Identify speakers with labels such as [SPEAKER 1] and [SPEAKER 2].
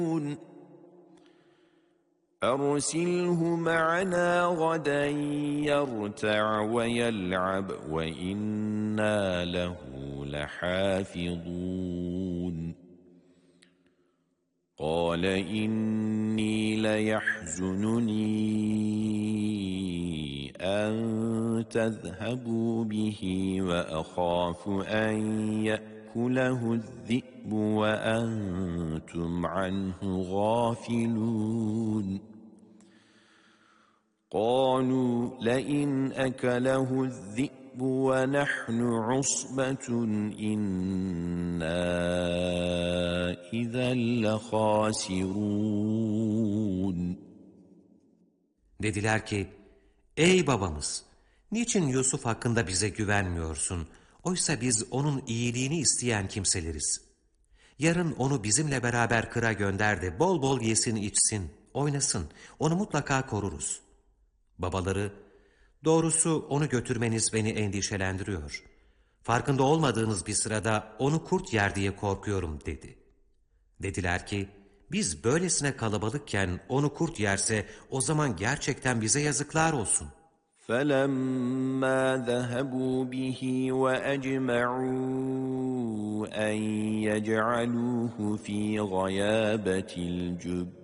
[SPEAKER 1] أرسله معنا غدا يرتع ويلعب وإنا له لحافظون قال إني ليحزنني أن تذهبوا به وأخاف أن يأكله الذئب وأنتم عنه غافلون قالوا لئن أكله الذئب ونحن عصبة إنا إذا لخاسرون.
[SPEAKER 2] Dediler ki, ey babamız, niçin Yusuf hakkında bize güvenmiyorsun? Oysa biz onun iyiliğini isteyen kimseleriz. Yarın onu bizimle beraber kıra gönder de bol bol yesin içsin, oynasın, onu mutlaka koruruz. Babaları, doğrusu onu götürmeniz beni endişelendiriyor. Farkında olmadığınız bir sırada onu kurt yer diye korkuyorum dedi. Dediler ki, biz böylesine kalabalıkken onu kurt yerse o zaman gerçekten bize yazıklar olsun.
[SPEAKER 1] فَلَمَّا ذَهَبُوا بِهِ وَأَجْمَعُوا أَنْ يَجْعَلُوهُ فِي غَيَابَةِ الْجُبِّ